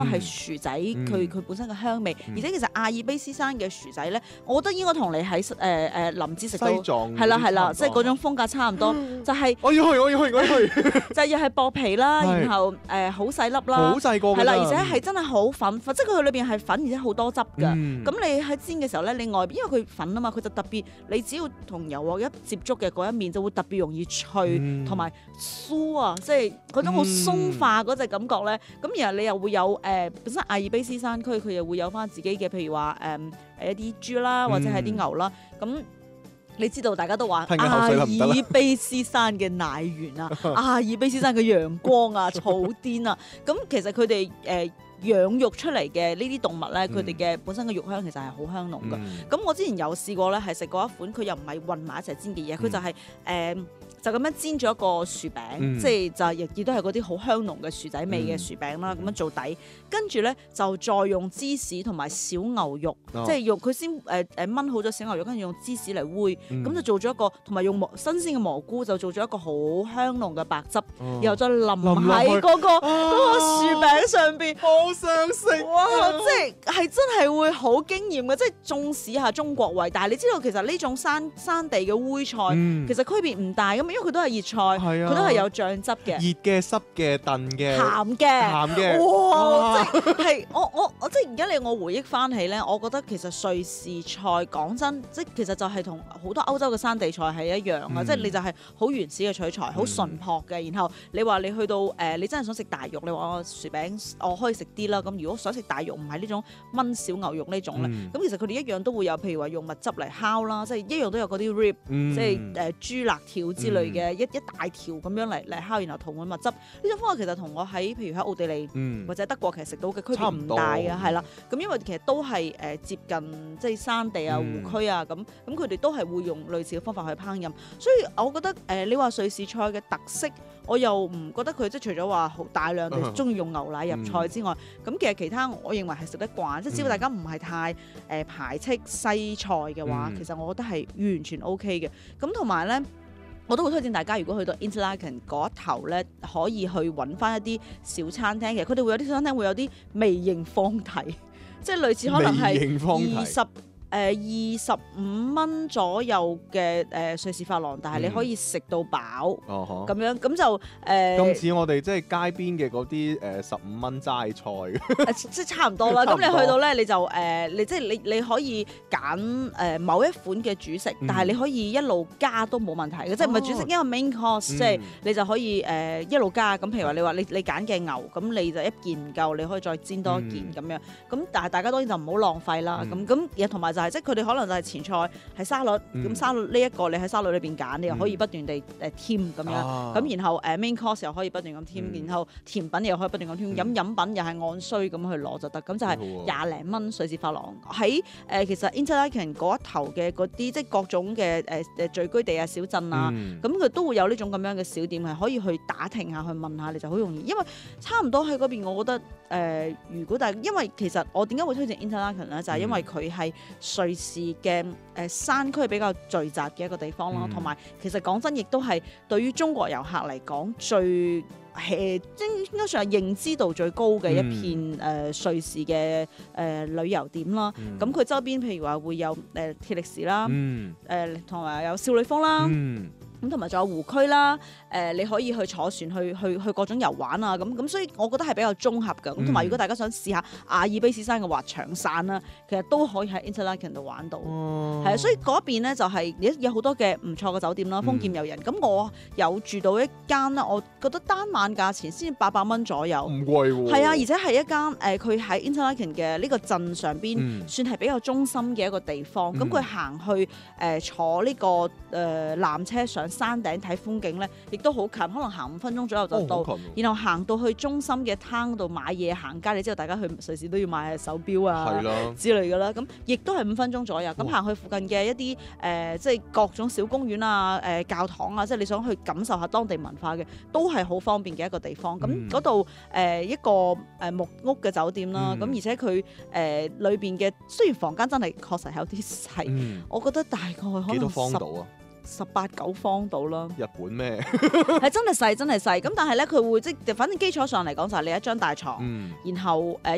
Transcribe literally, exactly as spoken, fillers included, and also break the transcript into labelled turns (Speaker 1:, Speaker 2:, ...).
Speaker 1: 係薯仔佢佢本身嘅香味，而且其實阿爾卑斯山嘅薯仔咧，我覺得應該同你喺誒誒林芝食到係啦係啦，即係嗰種風格差唔多，就係
Speaker 2: 我要去我要去我要去，
Speaker 1: 就又係薄皮啦，然後誒好細粒啦，
Speaker 2: 好細個
Speaker 1: 係啦，而且係真係好粉，即係佢裏邊係粉，而且好多汁㗎。咁你喺煎嘅時候咧，你外邊因為佢粉啊嘛，佢就特別，你只要同油鑊一接觸嘅嗰一面就會特別容易脆，同埋酥啊，即係嗰種好鬆化嗰隻感覺咧。咁然後你又會有誒本身阿爾卑斯山區佢又會有翻自己嘅，譬如話誒誒一啲豬啦，或者係啲牛啦，咁。你知道大家都話阿爾卑斯山嘅奶源啊，阿爾卑斯山嘅陽光啊，草甸啊，咁其實佢哋誒養育出嚟嘅呢啲動物咧，佢哋嘅本身嘅肉香其實係好香濃㗎。咁、嗯、我之前有試過咧，係食過一款，佢又唔係混埋一齊煎嘅嘢，佢、嗯、就係、是、誒。呃就咁樣煎咗一個薯餅，嗯、即係就亦亦都係嗰啲好香濃嘅薯仔味嘅薯餅啦，咁、嗯、樣做底，跟住咧就再用芝士同埋小牛肉，哦、即係用佢先誒誒燜好咗小牛肉，跟住用芝士嚟煨，咁、嗯、就做咗一個，同埋用蘑新鮮嘅蘑菇就做咗一個好香濃嘅白汁，哦、然後再淋喺嗰個嗰個薯餅上邊，
Speaker 2: 好想食！
Speaker 1: 哇！即係係真係會好驚豔嘅，即係縱使下中國味，但係你知道其實呢種山山地嘅煨菜，嗯、其實區別唔大咁。因為佢都係熱菜，佢、啊、都係有醬汁嘅，熱
Speaker 2: 嘅、濕嘅、燉嘅、
Speaker 1: 鹹嘅、
Speaker 2: 鹹嘅，
Speaker 1: 哇！即係我我我即係而家你我回憶翻起咧，我覺得其實瑞士菜講真，即係其實就係同好多歐洲嘅山地菜係一樣啊！嗯、即係你就係好原始嘅取材，好純樸嘅。嗯、然後你話你去到誒、呃，你真係想食大肉，你話我薯餅我可以食啲啦。咁如果想食大肉，唔係呢種燜小牛肉呢種咧，咁、嗯、其實佢哋一樣都會有，譬如話用蜜汁嚟烤啦，即係一樣都有嗰啲 rib，、嗯、即係誒、呃、豬肋條之類。嘅一一大條咁樣嚟嚟烤，然後塗滿蜜汁。呢種方法其實同我喺譬如喺奧地利、嗯、或者德國其實食到嘅區別唔大嘅，係啦。咁因為其實都係誒、呃、接近即係山地啊、湖區啊咁，咁佢哋都係會用類似嘅方法去烹飪。所以我覺得誒、呃，你話瑞士菜嘅特色，我又唔覺得佢即係除咗話好大量地中意用牛奶入菜之外，咁、嗯、其實其他我認為係食得慣。即係只要大家唔係太誒、呃、排斥西菜嘅話，嗯、其實我覺得係完全 O K 嘅。咁同埋咧。我都會推薦大家，如果去到 Interlaken 嗰一頭咧，可以去揾翻一啲小餐廳嘅，佢哋會有啲小餐廳會有啲微型放題，即係類似可能係二十。誒二十五蚊左右嘅誒、呃、瑞士法郎，但係你可以食到飽，咁、嗯、樣咁就誒。咁、呃、
Speaker 2: 似我哋即係街邊嘅嗰啲誒十五蚊齋菜、
Speaker 1: 呃，即係差唔多啦。咁你去到咧，你就誒、呃，你即係你你可以揀誒、呃、某一款嘅主食，嗯、但係你可以一路加都冇問題嘅，哦、即係唔係主食一個 main course，、嗯、即係你就可以誒、呃、一路加。咁譬如話你話你你揀嘅牛，咁你就一件唔夠，你可以再煎多一件咁、嗯、樣。咁但係大家當然就唔好浪費啦。咁咁亦同埋就係、是、即係佢哋可能就係前菜係沙律，咁、嗯、沙律呢一個你喺沙律裏邊揀，你又可以不斷地誒添咁樣，咁、啊、然後誒 main course 又可以不斷咁添，嗯、然後甜品又可以不斷咁添，飲、嗯、飲品又係按需咁去攞就得，咁就係廿零蚊瑞士法郎。喺誒、呃、其實 Interlaken 嗰一頭嘅嗰啲即係各種嘅誒誒聚居地啊、小鎮啊，咁佢、嗯、都會有呢種咁樣嘅小店係可以去打聽下去問下，你就好容易，因為差唔多喺嗰邊，我覺得誒、呃、如果大因為其實我點解會推薦 Interlaken 咧，就係、是、因為佢係瑞士嘅誒山區比較聚集嘅一個地方啦，同埋、嗯、其實講真，亦都係對於中國遊客嚟講最係應應該算係認知度最高嘅一片誒、嗯呃、瑞士嘅誒、呃、旅遊點啦。咁佢、嗯、周邊譬如話會有誒、呃、鐵力士啦，誒同埋有少女峰啦。嗯咁同埋仲有湖區啦，誒、呃、你可以去坐船去去去各種遊玩啊，咁咁所以我覺得係比較綜合嘅。咁同埋如果大家想試下阿爾卑斯山嘅滑翔傘啦，其實都可以喺 Interlaken 度玩到。係啊、哦，所以嗰邊咧就係有好多嘅唔錯嘅酒店啦，豐儉由人。咁、嗯、我有住到一間啦，我覺得單晚價錢先八百蚊左右，唔貴喎。係啊，而且係一間誒，佢、呃、喺 Interlaken 嘅呢個鎮上邊，嗯、算係比較中心嘅一個地方。咁佢行去誒、呃、坐呢、這個誒纜、呃、車上山頂睇風景咧，亦都好近，可能行五分鐘左右就到。哦、然後行到去中心嘅攤度買嘢行街，你知道大家去瑞士都要買手錶啊的之類嘅啦。咁亦都係五分鐘左右。咁行、哦、去附近嘅一啲誒、呃，即係各種小公園啊、誒、呃、教堂啊，即係你想去感受下當地文化嘅，都係好方便嘅一個地方。咁嗰度誒一個誒木屋嘅酒店啦。咁、嗯、而且佢誒裏邊嘅雖然房間真係確實係有啲細，嗯、我覺得大概可能幾多方度啊？十八九方到啦，
Speaker 2: 日本咩？
Speaker 1: 係真係細，真係細。咁但係咧，佢會即係反正基礎上嚟講就係你一張大床，嗯、然後誒。呃